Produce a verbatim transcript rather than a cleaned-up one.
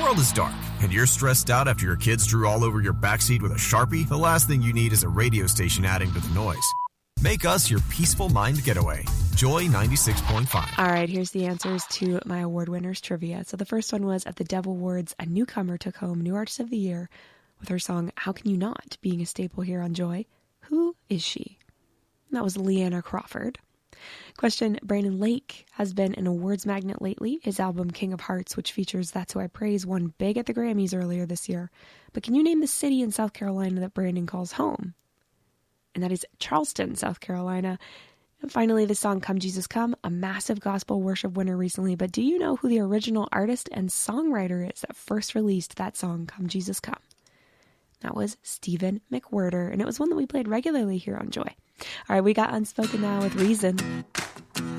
world is dark and you're stressed out after your kids drew all over your backseat with a Sharpie, the last thing you need is a radio station adding to the noise. Make us your peaceful mind getaway. Joy ninety-six point five. All right, here's the answers to my award winners trivia. So the first one was at the Dove Awards, a newcomer took home New Artist of the Year with her song How Can You Not, being a staple here on Joy. Who is she? That was Leanna Crawford. Question, Brandon Lake has been an awards magnet lately. His album King of Hearts, which features That's Who I Praise, won big at the Grammys earlier this year. But can you name the city in South Carolina that Brandon calls home? And that is Charleston, South Carolina. And finally, the song Come Jesus Come, a massive gospel worship winner recently. But do you know who the original artist and songwriter is that first released that song, Come Jesus Come? That was Stephen McWhirter, and it was one that we played regularly here on Joy. All right, we got Unspoken now with Reason.